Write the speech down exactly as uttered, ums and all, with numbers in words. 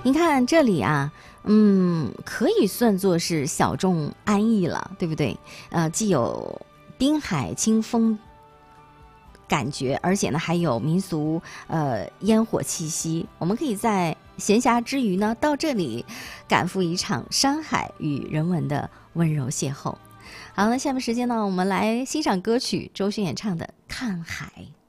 您看这里啊，嗯，可以算作是小众安逸了，对不对？呃，既有滨海清风感觉，而且呢还有民俗呃烟火气息。我们可以在闲暇之余呢，到这里赶赴一场山海与人文的温柔邂逅。好，那下面时间呢，我们来欣赏歌曲周迅演唱的《看海》。